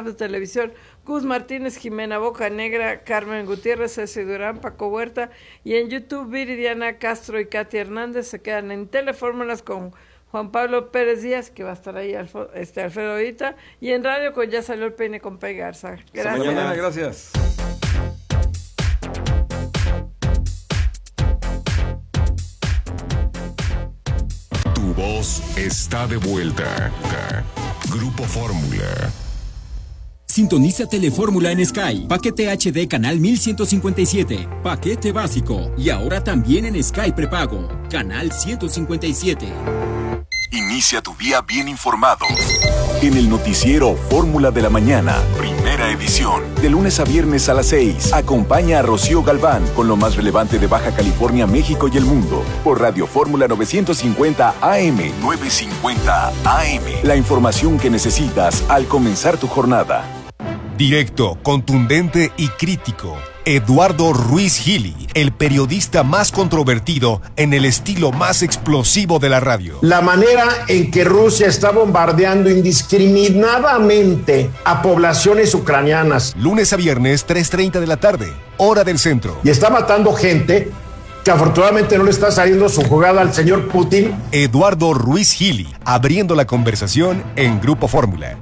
de televisión, Gus Martínez, Jimena Bocanegra, Carmen Gutiérrez, Ceci Durán, Paco Huerta, y en YouTube Viridiana Castro y Katy Hernández se quedan en Telefórmulas con Juan Pablo Pérez Díaz, que va a estar ahí Alfredo ahorita, y en radio con Ya Salió el Peine con Pei Garza. Gracias. Hasta mañana, gracias. Tu voz está de vuelta. Grupo Fórmula. Sintoniza Telefórmula en Sky. Paquete HD canal 1157. Paquete básico. Y ahora también en Sky prepago. Canal 157. Inicia tu día bien informado. En el noticiero Fórmula de la Mañana, primera edición. De lunes a viernes a las 6. Acompaña a Rocío Galván con lo más relevante de Baja California, México y el mundo. Por Radio Fórmula 950 AM. 950 AM. La información que necesitas al comenzar tu jornada. Directo, contundente y crítico. Eduardo Ruiz Gili, el periodista más controvertido en el estilo más explosivo de la radio. La manera en que Rusia está bombardeando indiscriminadamente a poblaciones ucranianas. Lunes a viernes, 3:30 de la tarde, hora del centro. Y está matando gente que afortunadamente no le está saliendo su jugada al señor Putin. Eduardo Ruiz Gili, abriendo la conversación en Grupo Fórmula.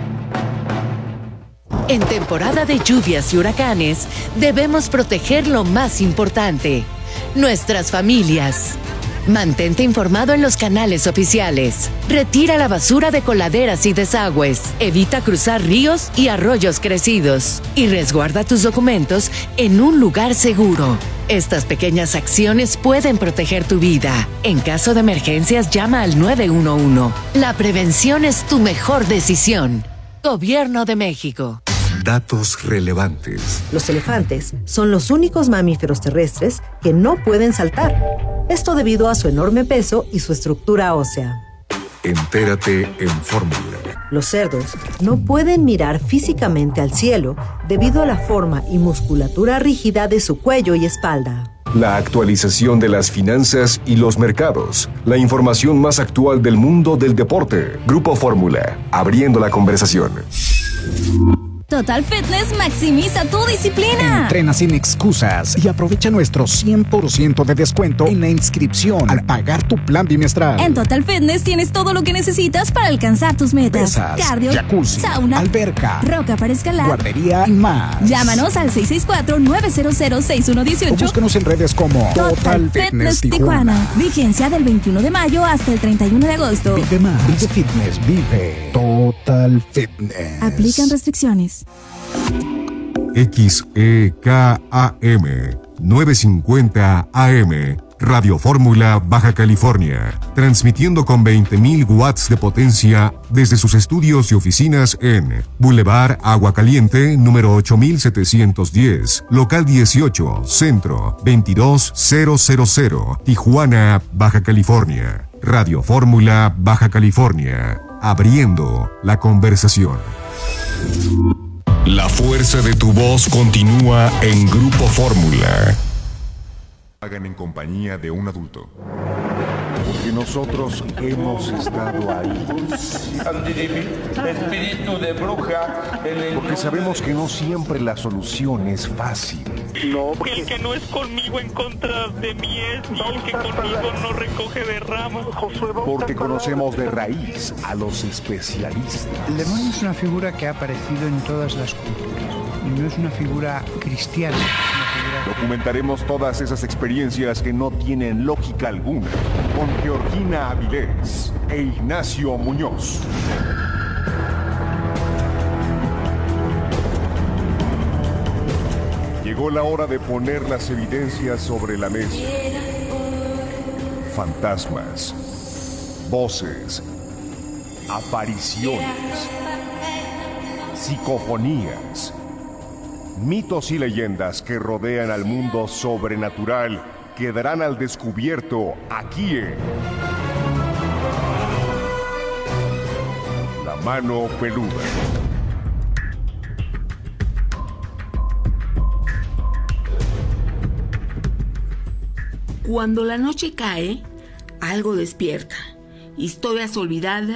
En temporada de lluvias y huracanes, debemos proteger lo más importante, nuestras familias. Mantente informado en los canales oficiales. Retira la basura de coladeras y desagües. Evita cruzar ríos y arroyos crecidos. Y resguarda tus documentos en un lugar seguro. Estas pequeñas acciones pueden proteger tu vida. En caso de emergencias, llama al 911. La prevención es tu mejor decisión. Gobierno de México. Datos relevantes. Los elefantes son los únicos mamíferos terrestres que no pueden saltar. Esto debido a su enorme peso y su estructura ósea. Entérate en Fórmula. Los cerdos no pueden mirar físicamente al cielo debido a la forma y musculatura rígida de su cuello y espalda. La actualización de las finanzas y los mercados. La información más actual del mundo del deporte. Grupo Fórmula, abriendo la conversación. Total Fitness maximiza tu disciplina. Entrena sin excusas y aprovecha nuestro 100% de descuento en la inscripción al pagar tu plan bimestral. En Total Fitness tienes todo lo que necesitas para alcanzar tus metas. Pesas, cardio, jacuzzi, sauna, alberca, roca para escalar, guardería y más. Llámanos al 664-900-6118. O búscanos en redes como Total Fitness Tijuana. Vigencia del 21 de mayo hasta el 31 de agosto. Vive más, vive fitness, vive Total Fitness. Aplican restricciones. XEKAM 950 AM Radio Fórmula Baja California, transmitiendo con 20.000 watts de potencia desde sus estudios y oficinas en Boulevard Agua Caliente, número 8710, local 18, centro 22000, Tijuana, Baja California. Radio Fórmula Baja California, abriendo la conversación. La fuerza de tu voz continúa en Grupo Fórmula. Hagan en compañía de un adulto. Porque nosotros hemos estado ahí. Espíritu de bruja. Porque sabemos que no siempre la solución es fácil. No, el que no es conmigo en contra de mí es, y el que conmigo no recoge de ramas. Porque conocemos de raíz a los especialistas. El demonio es una figura que ha aparecido en todas las culturas. Y no es una figura cristiana. Documentaremos todas esas experiencias que no tienen lógica alguna con Georgina Avilés e Ignacio Muñoz. Llegó la hora de poner las evidencias sobre la mesa. Fantasmas, voces, apariciones, psicofonías, mitos y leyendas que rodean al mundo sobrenatural quedarán al descubierto aquí en La Mano Peluda. Cuando la noche cae, algo despierta. Historias olvidadas,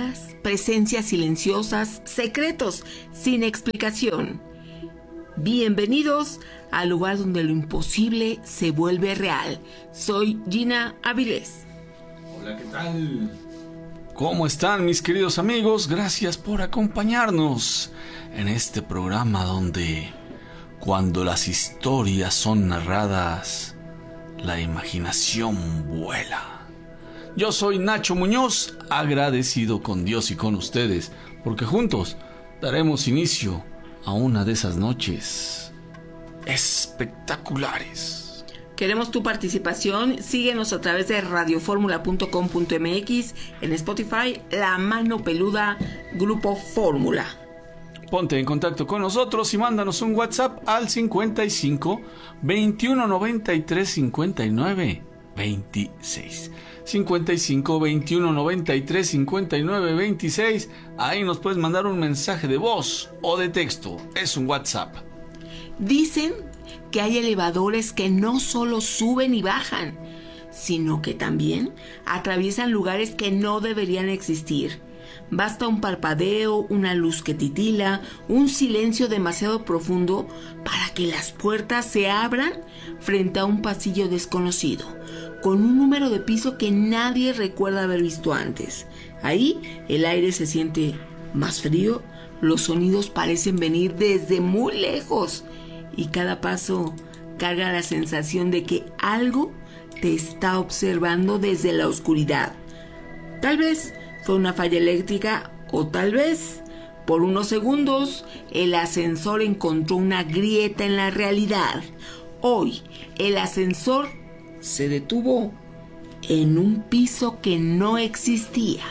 presencias silenciosas, secretos sin explicación. Bienvenidos al lugar donde lo imposible se vuelve real. Soy Gina Avilés. Hola, ¿qué tal? ¿Cómo están mis queridos amigos? Gracias por acompañarnos en este programa donde cuando las historias son narradas, la imaginación vuela. Yo soy Nacho Muñoz, agradecido con Dios y con ustedes, porque juntos daremos inicio a una de esas noches espectaculares. Queremos tu participación. Síguenos a través de radioformula.com.mx, en Spotify, La Mano Peluda, Grupo Fórmula. Ponte en contacto con nosotros y mándanos un WhatsApp al 55 21 93 59 26. 55 21 93 59 26. Ahí nos puedes mandar un mensaje de voz o de texto. Es un WhatsApp. Dicen que hay elevadores que no solo suben y bajan, sino que también atraviesan lugares que no deberían existir. Basta un parpadeo, una luz que titila, un silencio demasiado profundo para que las puertas se abran frente a un pasillo desconocido, con un número de piso que nadie recuerda haber visto antes. Ahí el aire se siente más frío, los sonidos parecen venir desde muy lejos y cada paso carga la sensación de que algo te está observando desde la oscuridad. Tal vez fue una falla eléctrica o tal vez, por unos segundos, el ascensor encontró una grieta en la realidad. Hoy, el ascensor se detuvo en un piso que no existía.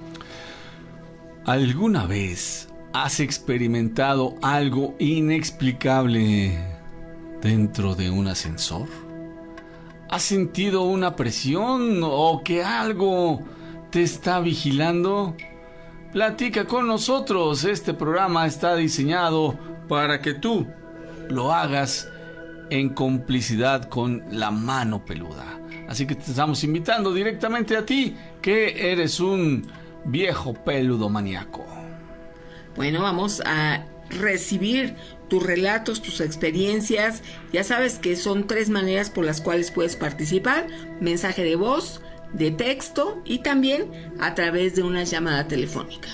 ¿Alguna vez has experimentado algo inexplicable dentro de un ascensor? ¿Has sentido una presión o que algo te está vigilando? Platica con nosotros. Este programa está diseñado para que tú lo hagas en complicidad con La Mano Peluda. Así que te estamos invitando directamente a ti, que eres un viejo peludo maníaco. Bueno, vamos a recibir tus relatos, tus experiencias. Ya sabes que son 3 maneras por las cuales puedes participar: mensaje de voz, de texto y también a través de una llamada telefónica.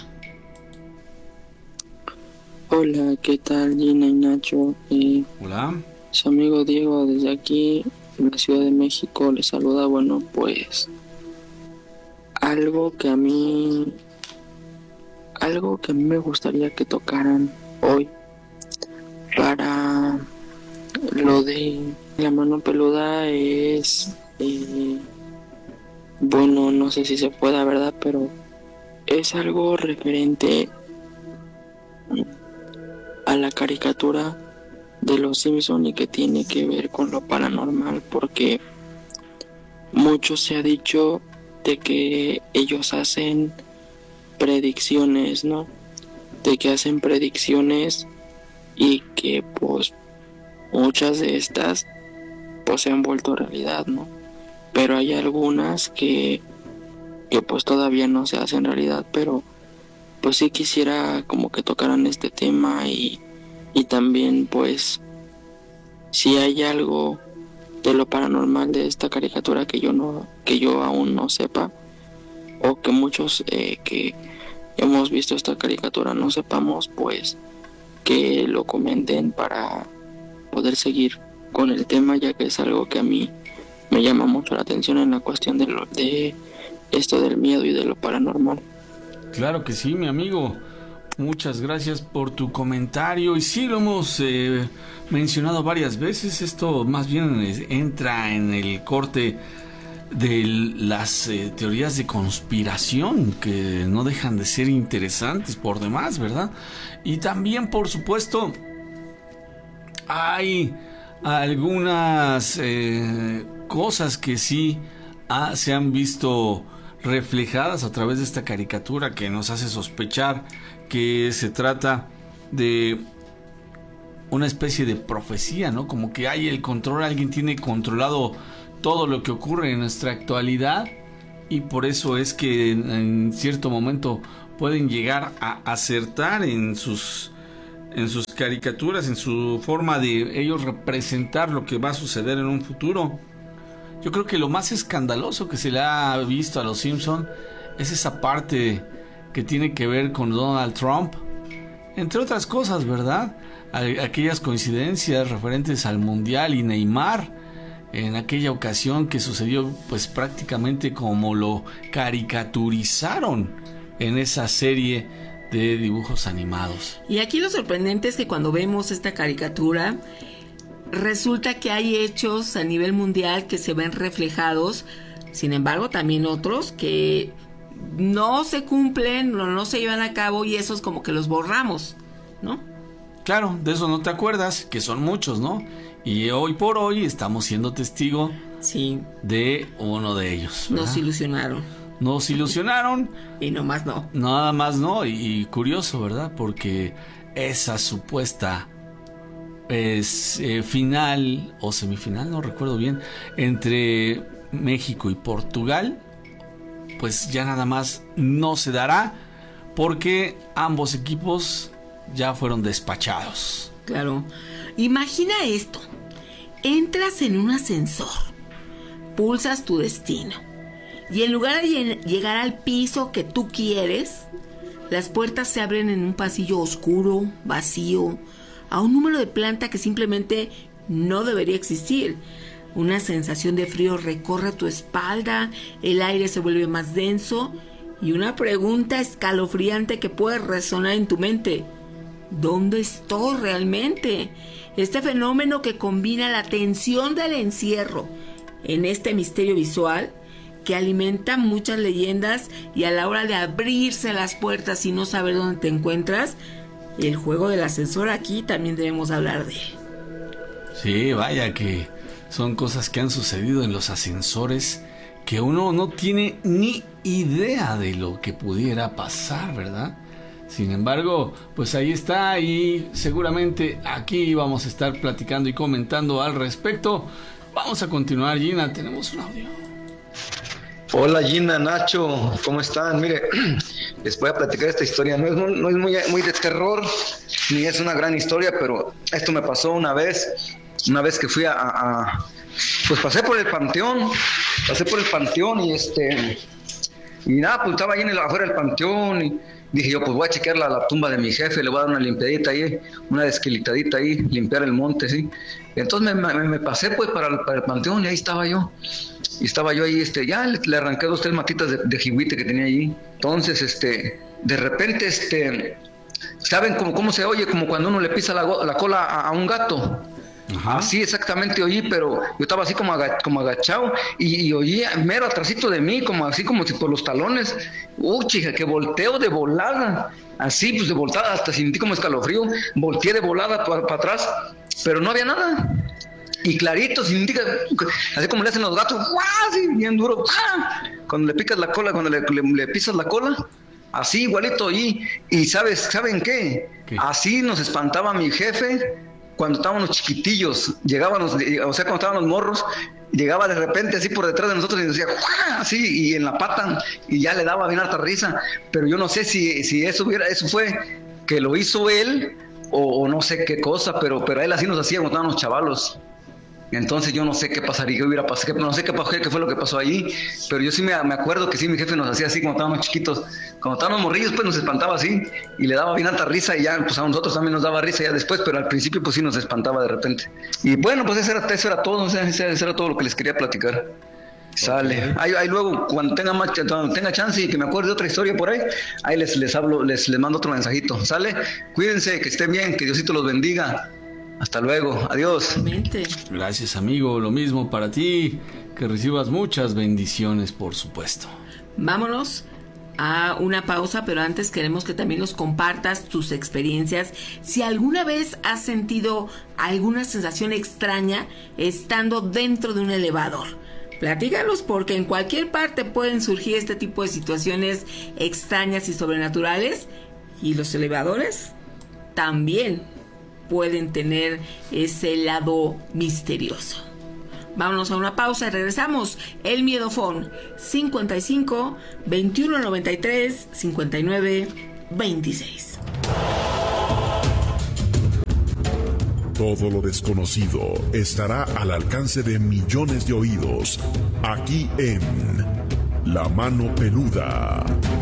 Hola, ¿qué tal Gina y Nacho? Hola. Su amigo Diego desde aquí, en la Ciudad de México, les saluda. Bueno, pues algo que a mí me gustaría que tocaran hoy para lo de La Mano Peluda es... bueno, no sé si se pueda, ¿verdad? Pero es algo referente a la caricatura de los Simpson y que tiene que ver con lo paranormal, porque mucho se ha dicho de que ellos hacen predicciones, ¿no? De que hacen predicciones y que pues muchas de estas pues se han vuelto realidad, ¿no? Pero hay algunas que pues todavía no se hacen realidad, pero pues sí quisiera como que tocaran este tema y también pues si hay algo de lo paranormal de esta caricatura que yo aún no sepa, o que muchos que hemos visto esta caricatura no sepamos, pues que lo comenten para poder seguir con el tema, ya que es algo que a mí me llama mucho la atención en la cuestión de esto del miedo y de lo paranormal. Claro que sí, mi amigo. Muchas gracias por tu comentario. Y sí, lo hemos mencionado varias veces. Esto más bien entra en el corte de las teorías de conspiración, que no dejan de ser interesantes por demás, ¿verdad? Y también, por supuesto, hay algunas cosas que sí se han visto reflejadas a través de esta caricatura, que nos hace sospechar que se trata de una especie de profecía, ¿no? Como que hay el control, alguien tiene controlado todo lo que ocurre en nuestra actualidad, y por eso es que en cierto momento pueden llegar a acertar en sus caricaturas, en su forma de ellos representar lo que va a suceder en un futuro. Yo creo que lo más escandaloso que se le ha visto a los Simpson es esa parte que tiene que ver con Donald Trump, entre otras cosas, ¿verdad? Aquellas coincidencias referentes al Mundial y Neymar en aquella ocasión que sucedió pues prácticamente como lo caricaturizaron en esa serie de dibujos animados. Y aquí lo sorprendente es que cuando vemos esta caricatura resulta que hay hechos a nivel mundial que se ven reflejados, sin embargo también otros que no se cumplen, no se llevan a cabo, y esos como que los borramos, ¿no? Claro, de eso no te acuerdas, que son muchos, ¿no? Y hoy por hoy estamos siendo testigo de uno de ellos, ¿verdad? Nos ilusionaron. Y nomás no. Nada más no, y curioso, ¿verdad? Porque esa supuesta final o semifinal, no recuerdo bien, entre México y Portugal, pues ya nada más no se dará porque ambos equipos ya fueron despachados. Claro. Imagina esto. Entras en un ascensor, pulsas tu destino y en lugar de llegar al piso que tú quieres, las puertas se abren en un pasillo oscuro, vacío, a un número de planta que simplemente no debería existir. Una sensación de frío recorre tu espalda, el aire se vuelve más denso y una pregunta escalofriante que puede resonar en tu mente: ¿dónde estoy realmente? Este fenómeno que combina la tensión del encierro en este misterio visual que alimenta muchas leyendas, y a la hora de abrirse las puertas y no saber dónde te encuentras, el juego del ascensor, aquí también debemos hablar de él. Sí, vaya que son cosas que han sucedido en los ascensores que uno no tiene ni idea de lo que pudiera pasar, ¿verdad? Sin embargo, pues ahí está, y seguramente aquí vamos a estar platicando y comentando al respecto. Vamos a continuar, Gina, tenemos un audio. Hola Gina, Nacho, ¿cómo están? Mire, les voy a platicar esta historia. No es muy de terror, ni es una gran historia, pero esto me pasó una vez que fui pues pasé por el panteón y nada, pues estaba ahí afuera del panteón y dije yo, pues voy a chequear la tumba de mi jefe, le voy a dar una limpiadita ahí, una desquilitadita ahí, limpiar el monte, ¿sí? Entonces me pasé pues para el panteón y ahí estaba yo. Y estaba yo ahí, ya le arranqué 2 o 3 matitas de jihuite que tenía allí. Entonces, de repente, ¿saben cómo se oye? Como cuando uno le pisa la cola a un gato. Ajá. Así exactamente oí, pero yo estaba así como agachado y oí mero atrásito de mí, así como si por los talones. Chica, que volteo de volada. Así, pues de volada, hasta sentí como escalofrío. Volteé de volada para atrás, pero no había nada. Y clarito, así como le hacen los gatos, ¡guau! Así, bien duro, ¡ah! Cuando le picas la cola, cuando le pisas la cola, así igualito. Y ¿saben qué? Así nos espantaba mi jefe cuando estábamos chiquitillos. Cuando estaban los morros, llegaba de repente así por detrás de nosotros y decía, ¡guau! Así, y en la pata, y ya le daba bien harta risa. Pero yo no sé si eso fue que lo hizo él, o no sé qué cosa, pero a él así nos hacía cuando estábamos chavalos. Entonces yo no sé qué pasaría, qué hubiera pasado, no sé qué fue lo que pasó ahí, pero yo sí me acuerdo que sí, mi jefe nos hacía así cuando estábamos chiquitos, cuando estábamos morrillos pues nos espantaba así y le daba bien alta risa, y ya pues a nosotros también nos daba risa ya después, pero al principio pues sí nos espantaba de repente. Y bueno, pues eso era todo, eso era todo lo que les quería platicar. Sale. Ahí luego, cuando tenga chance y que me acuerde de otra historia por ahí les hablo, les mando otro mensajito. Sale, cuídense, que estén bien, que Diosito los bendiga. Hasta luego, adiós. Gracias, amigo, lo mismo para ti, que recibas muchas bendiciones, por supuesto. Vámonos a una pausa, pero antes queremos que también nos compartas tus experiencias. Si alguna vez has sentido alguna sensación extraña estando dentro de un elevador, platícanos, porque en cualquier parte pueden surgir este tipo de situaciones extrañas y sobrenaturales, y los elevadores también pueden tener ese lado misterioso. Vámonos a una pausa y regresamos. El Miedofón 55 21 93 59 26. Todo lo desconocido estará al alcance de millones de oídos, aquí en La Mano Peluda.